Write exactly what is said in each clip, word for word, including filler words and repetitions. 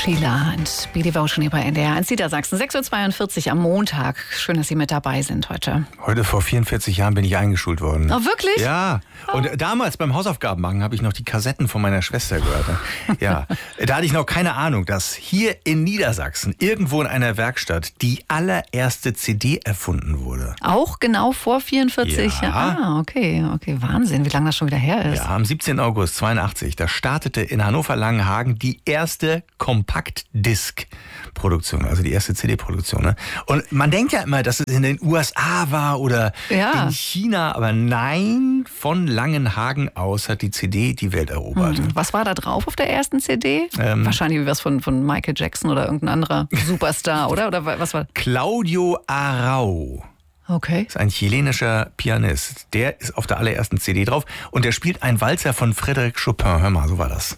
Sheila und Be Devotion hier bei N D R eins Niedersachsen. sechs Uhr zweiundvierzig am Montag. Schön, dass Sie mit dabei sind heute. Heute vor vierundvierzig Jahren bin ich eingeschult worden. Oh, wirklich? Ja. Und damals beim Hausaufgaben machen habe ich noch die Kassetten von meiner Schwester gehört. Ja. Da hatte ich noch keine Ahnung, dass hier in Niedersachsen irgendwo in einer Werkstatt die allererste C D erfunden wurde. Auch genau vor vierundvierzig Ja. Jahren? Ah, okay. Okay, Wahnsinn, wie lange das schon wieder her ist. Ja, am siebzehnten August zweiundachtzig, da startete in Hannover-Langenhagen die erste Kompakt-Disc-Produktion, also die erste C D-Produktion. Ne? Und man denkt ja immer, dass es in den U S A war oder Ja. in China, aber nein, von Langenhagen aus hat die C D die Welt erobert. Hm. Was war da drauf auf der ersten C D? Ähm, Wahrscheinlich was von, von Michael Jackson oder irgendein anderer Superstar, oder? Oder was war? Claudio Arrau. Okay. Das ist ein chilenischer Pianist. Der ist auf der allerersten C D drauf und der spielt einen Walzer von Frédéric Chopin. Hör mal, so war das.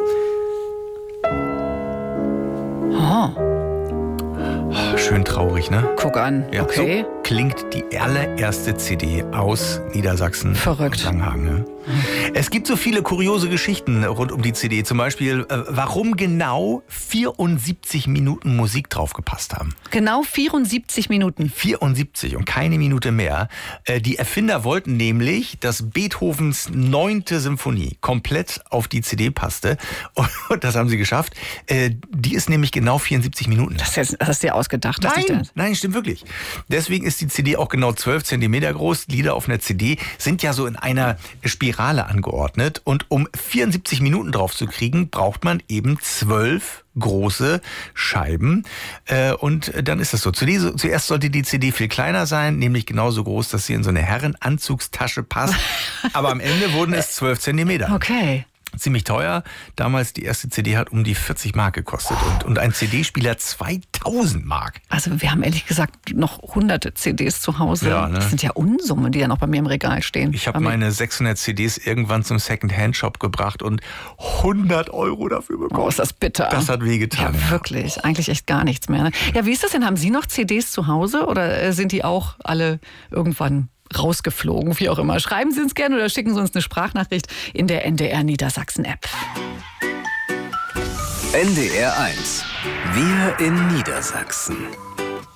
Oh, Schön traurig, ne? guck an. Ja, Okay. so klingt die allererste C D aus Niedersachsen. Verrückt. Und Langenhagen, ne? Es gibt so viele kuriose Geschichten rund um die C D. Zum Beispiel, äh, warum genau vierundsiebzig Minuten Musik drauf gepasst haben. Genau vierundsiebzig Minuten. vierundsiebzig und keine Minute mehr. Äh, die Erfinder wollten nämlich, dass Beethovens neunte Symphonie komplett auf die C D passte. Und das haben sie geschafft. Äh, die ist nämlich genau vierundsiebzig Minuten. Das, ist, das hast du dir ausgedacht. dass ich Nein, das- nein, stimmt wirklich. Deswegen ist die C D auch genau zwölf Zentimeter groß. Lieder auf einer C D sind ja so in einer Spirale angeordnet. Und um vierundsiebzig Minuten drauf zu kriegen, braucht man eben zwölf große Scheiben. Äh, und dann ist das so. Zuerst sollte die C D viel kleiner sein, nämlich genauso groß, dass sie in so eine Herrenanzugstasche passt. Aber am Ende wurden es zwölf Zentimeter. Okay. Ziemlich teuer. Damals die erste C D hat um die vierzig Mark gekostet und, und ein C D-Spieler zweitausend Mark. Also wir haben ehrlich gesagt noch hunderte C Ds zu Hause. Ja, ne? Das sind ja Unsummen, die ja noch bei mir im Regal stehen. Ich habe Bei mir- meine sechshundert C Ds irgendwann zum Second-Hand-Shop gebracht und hundert Euro dafür bekommen. Oh, ist das bitter. Das hat wehgetan. Ja, wirklich. Eigentlich echt gar nichts mehr. Ne? Ja, wie ist das denn? Haben Sie noch C Ds zu Hause oder äh, sind die auch alle irgendwann rausgeflogen, wie auch immer? Schreiben Sie uns gerne oder schicken Sie uns eine Sprachnachricht in der N D R Niedersachsen-App. N D R eins. Wir in Niedersachsen.